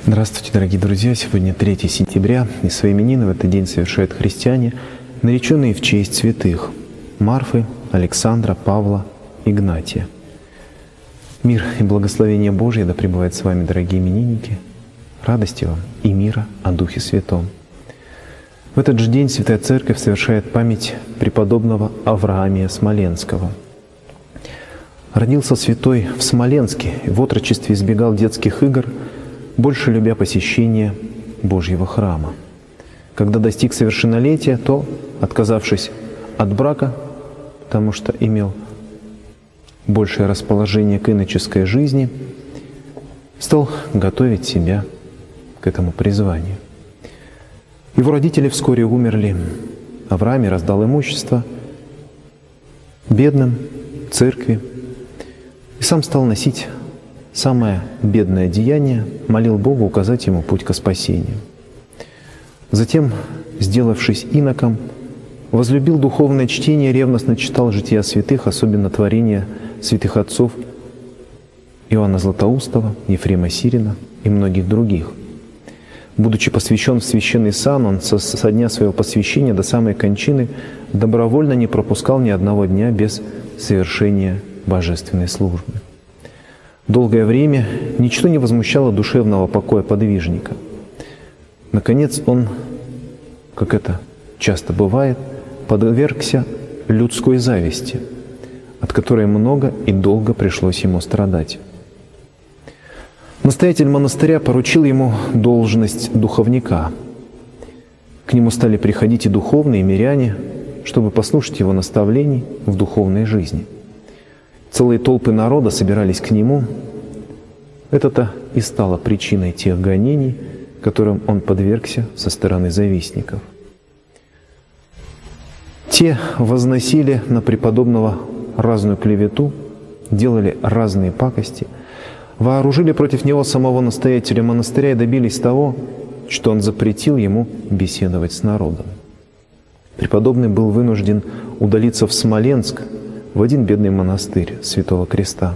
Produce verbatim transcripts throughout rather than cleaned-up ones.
Здравствуйте, дорогие друзья! Сегодня третье сентября, и свои именины в этот день совершают христиане, нареченные в честь святых Марфы, Александра, Павла, Игнатия. Мир и благословение Божие да пребывает с вами, дорогие именинники, радости вам и мира о Духе Святом. В этот же день Святая Церковь совершает память преподобного Авраамия Смоленского. Родился святой в Смоленске и в отрочестве избегал детских игр, больше любя посещение Божьего храма. Когда достиг совершеннолетия, то, отказавшись от брака, потому что имел большее расположение к иноческой жизни, стал готовить себя к этому призванию. Его родители вскоре умерли. Авраам раздал имущество бедным, церкви, и сам стал носить самое бедное деяние, молил Бога указать ему путь ко спасению. Затем, сделавшись иноком, возлюбил духовное чтение, ревностно читал жития святых, особенно творения святых отцов Иоанна Златоустова, Ефрема Сирина и многих других. Будучи посвящен в священный сан, он со, со дня своего посвящения до самой кончины добровольно не пропускал ни одного дня без совершения божественной службы. Долгое время ничто не возмущало душевного покоя подвижника. Наконец он, как это часто бывает, подвергся людской зависти, от которой много и долго пришлось ему страдать. Настоятель монастыря поручил ему должность духовника. К нему стали приходить и духовные, и миряне, чтобы послушать его наставлений в духовной жизни. Целые толпы народа собирались к нему. Это-то и стало причиной тех гонений, которым он подвергся со стороны завистников. Те возносили на преподобного разную клевету, делали разные пакости, вооружили против него самого настоятеля монастыря и добились того, что он запретил ему беседовать с народом. Преподобный был вынужден удалиться в Смоленск, в один бедный монастырь Святого Креста.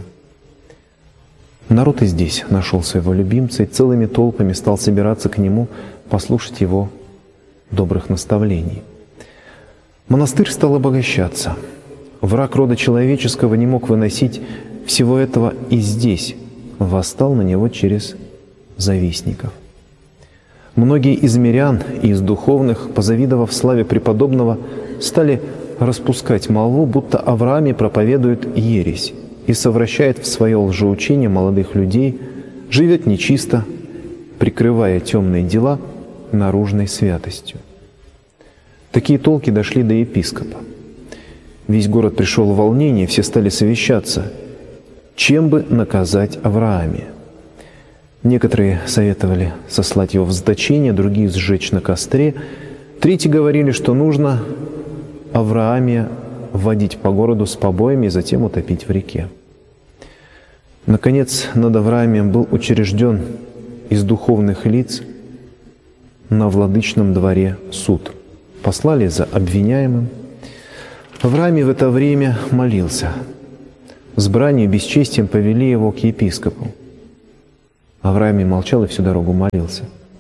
Народ и здесь нашел своего любимца и целыми толпами стал собираться к нему послушать его добрых наставлений. Монастырь стал обогащаться. Враг рода человеческого не мог выносить всего этого и здесь восстал на него через завистников. Многие из мирян и из духовных, позавидовав славе преподобного, стали распускать молву, будто Авраамий проповедует ересь и совращает в свое лжеучение молодых людей, живет нечисто, прикрывая темные дела наружной святостью. Такие толки дошли до епископа. Весь город пришел в волнение, все стали совещаться, чем бы наказать Авраамия. Некоторые советовали сослать его в заточение, другие сжечь на костре, третьи говорили, что нужно Авраамия водить по городу с побоями и затем утопить в реке. Наконец, над Авраамием был учрежден из духовных лиц на владычном дворе суд. Послали за обвиняемым. Авраамий в это время молился. С бранью и бесчестием повели его к епископу. Авраамий молчал и всю дорогу молился.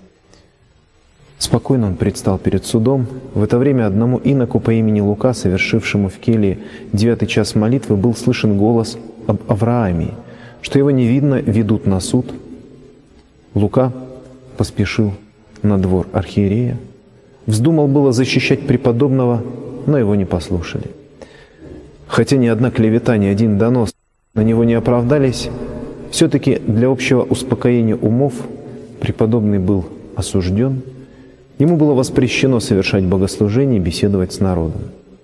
Спокойно он предстал перед судом. В это время одному иноку по имени Лука, совершившему в келье девятый час молитвы, был слышен голос об Авраамии, что его не видно, ведут на суд. Лука поспешил на двор архиерея, вздумал было защищать преподобного, но его не послушали. Хотя ни одна клевета, ни один донос на него не оправдались, все-таки для общего успокоения умов преподобный был осужден. Ему было воспрещено совершать богослужение и беседовать с народом.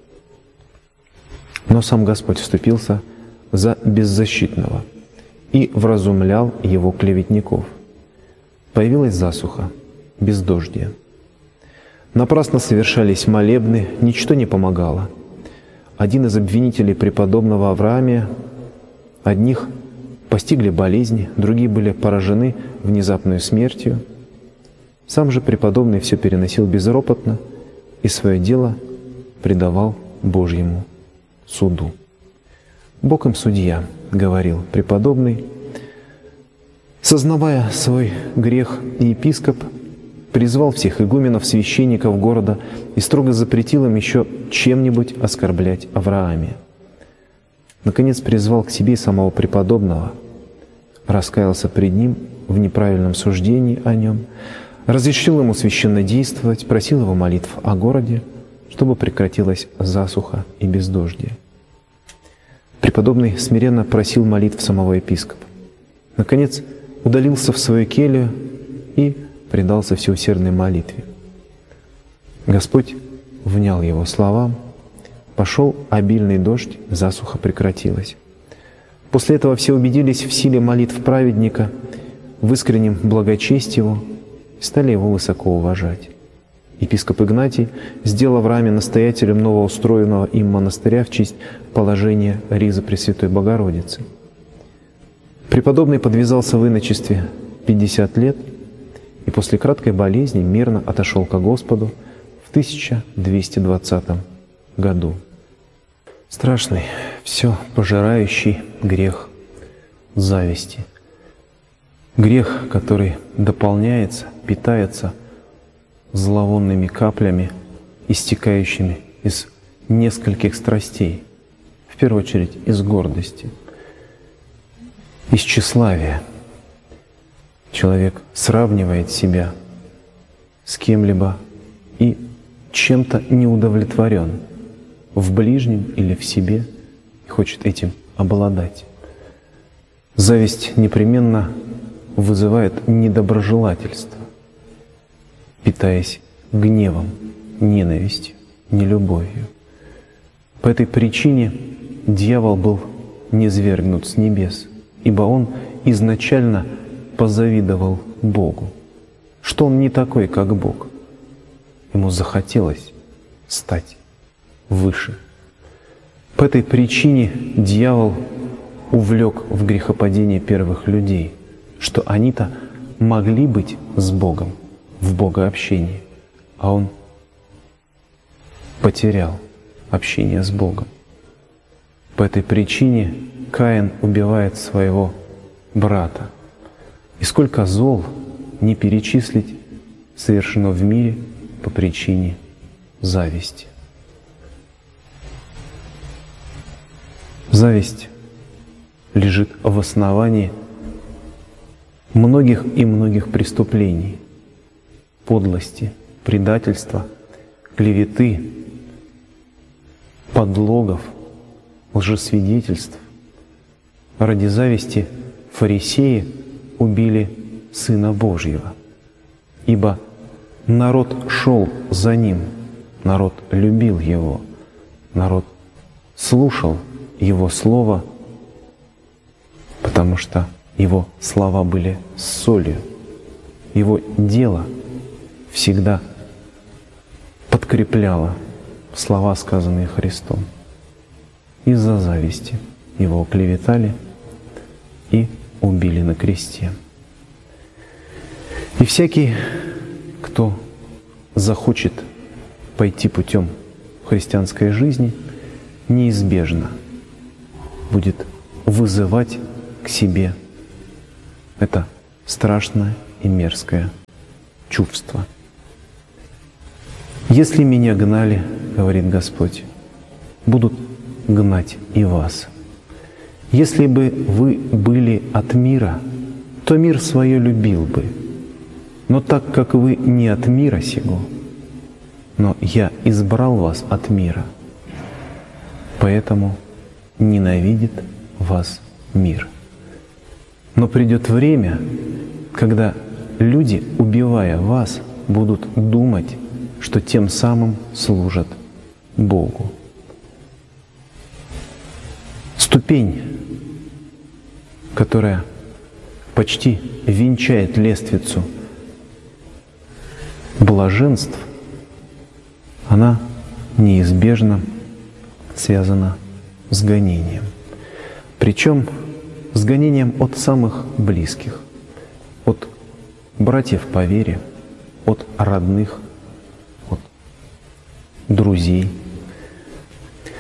Но сам Господь вступился за беззащитного и вразумлял его клеветников. Появилась засуха, бездождие. Напрасно совершались молебны, ничто не помогало. Один из обвинителей преподобного Авраамия, одних постигли болезни, другие были поражены внезапной смертью. Сам же преподобный все переносил безропотно и свое дело предавал Божьему суду. «Бог им судья», — говорил преподобный, Сознавая свой грех, епископ призвал всех игуменов, священников города и строго запретил им еще чем-нибудь оскорблять Аврааме. Наконец призвал к себе самого преподобного, раскаялся пред ним в неправильном суждении о нем, разрешил ему священно действовать, просил его молитв о городе, чтобы прекратилась засуха и бездождие. Преподобный смиренно просил молитв самого епископа. Наконец удалился в свою келью и предался всеусердной молитве. Господь внял его словам, пошел обильный дождь, засуха прекратилась. После этого все убедились в силе молитв праведника, в искреннем благочестии его и стали его высоко уважать. Епископ Игнатий сделал Аврааме настоятелем новоустроенного им монастыря в честь положения ризы Пресвятой Богородицы. Преподобный подвязался в иночестве пятьдесят лет и после краткой болезни мирно отошел ко Господу в тысяча двести двадцатом году. Страшный, все пожирающий грех зависти. Грех, который дополняется, питается зловонными каплями, истекающими из нескольких страстей, в первую очередь из гордости, из тщеславия. Человек сравнивает себя с кем-либо и чем-то не удовлетворен в ближнем или в себе и хочет этим обладать. Зависть непременно вызывает недоброжелательство, питаясь гневом, ненавистью, нелюбовью. По этой причине дьявол был низвергнут с небес, ибо он изначально позавидовал Богу, что он не такой, как Бог. Ему захотелось стать выше. По этой причине дьявол увлек в грехопадение первых людей, что они-то могли быть с Богом, в богообщении, а он потерял общение с Богом. По этой причине Каин убивает своего брата. И сколько зол не перечислить совершено в мире по причине зависти. Зависть лежит в основании многих и многих преступлений, подлости, предательства, клеветы, подлогов, лжесвидетельств. Ради зависти фарисеи убили Сына Божьего, ибо народ шел за Ним, народ любил Его, народ слушал Его Слово, потому что Его слова были с солью, Его дело всегда подкрепляло слова, сказанные Христом. Из-за зависти Его клеветали и убили на кресте. И всякий, кто захочет пойти путем христианской жизни, неизбежно будет вызывать к себе это страшное и мерзкое чувство. «Если меня гнали, — говорит Господь, — будут гнать и вас. Если бы вы были от мира, то мир свое любил бы. Но так как вы не от мира сего, но я избрал вас от мира, поэтому ненавидит вас мир. Но придет время, когда люди, убивая вас, будут думать, что тем самым служат Богу». Ступень, которая почти венчает лестницу блаженств, она неизбежно связана с гонением. Причем с гонением от самых близких, от братьев по вере, от родных, от друзей.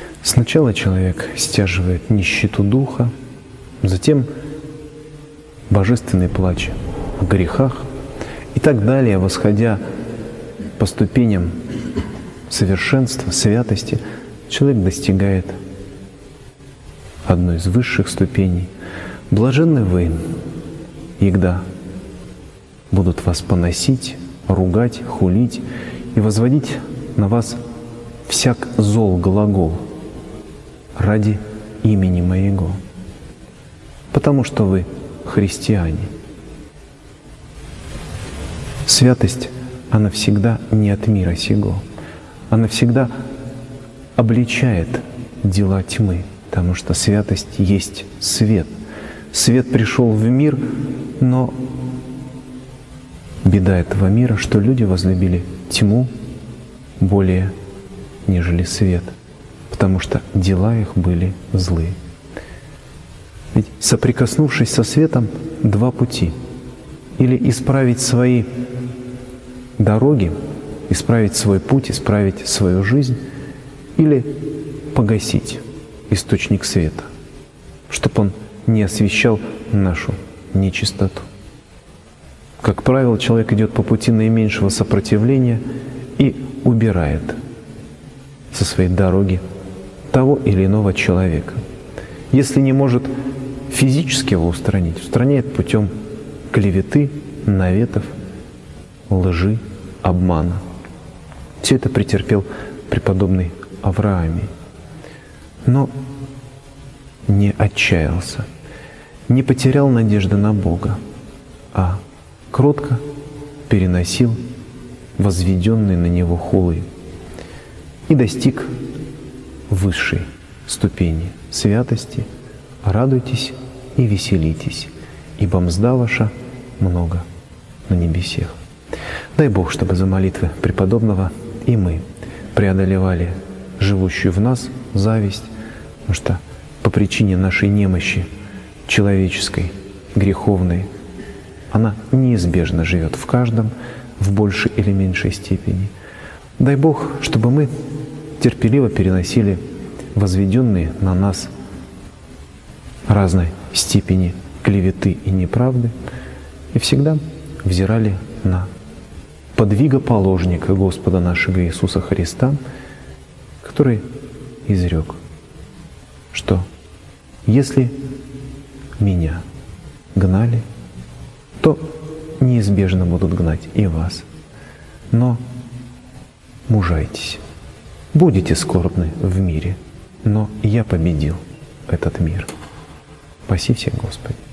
Сначала человек стяживает нищету духа, затем божественный плач о грехах и так далее, восходя по ступеням совершенства, святости, человек достигает одной из высших ступеней. Блаженны вы, егда будут вас поносить, ругать, хулить и возводить на вас всяк зол глагол ради имени Моего, потому что вы христиане. Святость, она всегда не от мира сего, она всегда обличает дела тьмы, потому что святость есть свет. Свет пришел в мир, но беда этого мира, что люди возлюбили тьму более, нежели свет, потому что дела их были злые. Ведь соприкоснувшись со светом, два пути. Или исправить свои дороги, исправить свой путь, исправить свою жизнь, или погасить источник света, чтобы он не освещал нашу нечистоту. Как правило, человек идет по пути наименьшего сопротивления и убирает со своей дороги того или иного человека. Если не может физически его устранить, устраняет путем клеветы, наветов, лжи, обмана. Все это претерпел преподобный Авраамий. Но не отчаялся, не потерял надежды на Бога, а кротко переносил возведенные на него хулы и достиг высшей ступени святости. Радуйтесь и веселитесь, ибо мзда ваша много на небесех. Дай Бог, чтобы за молитвы преподобного и мы преодолевали живущую в нас зависть, потому что по причине нашей немощи человеческой, греховной, она неизбежно живет в каждом в большей или меньшей степени. Дай Бог, чтобы мы терпеливо переносили возведенные на нас разной степени клеветы и неправды и всегда взирали на подвигоположника Господа нашего Иисуса Христа, который изрек, что если меня гнали, то неизбежно будут гнать и вас. Но мужайтесь, будете скорбны в мире, но я победил этот мир. Спаси всех, Господи.